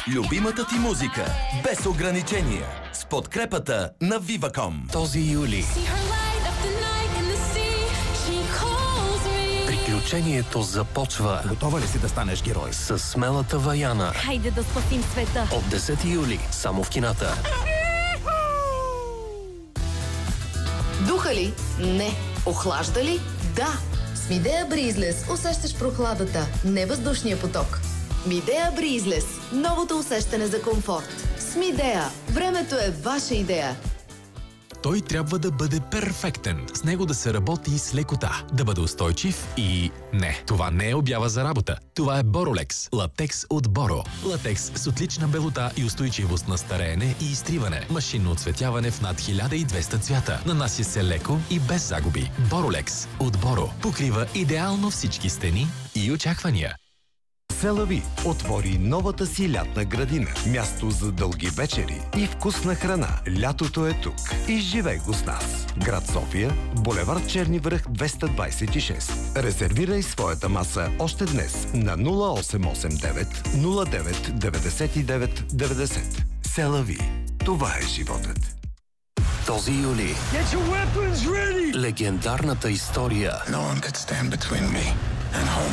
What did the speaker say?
любимата ти музика без ограничения с подкрепата на Viva.com. Този юли приключението започва. Готова ли си да станеш герой? С смелата Ваяна. Хайде да спасим света. От 10 юли, само в кината. Духа ли? Не. Охлажда ли? Да. С Мидея Бризлес усещаш прохладата, не въздушния поток. Мидея Бризлес. Новото усещане за комфорт. С Мидея. Времето е ваша идея. Той трябва да бъде перфектен. С него да се работи с лекота. Да бъде устойчив и... Не, това не е обява за работа. Това е Borolex. Латекс от Боро. Латекс с отлична белота и устойчивост на стареене и изтриване. Машинно оцветяване в над 1200 цвята. Нанася се леко и без загуби. Borolex от Боро. Покрива идеално всички стени и очаквания. Селави отвори новата си лятна градина. Място за дълги вечери и вкусна храна. Лятото е тук. Изживей го с нас. Град София, булевард Черни връх 226. Резервирай своята маса още днес на 0889 09 99 90. Селави. Това е животът. Този юли легендарната история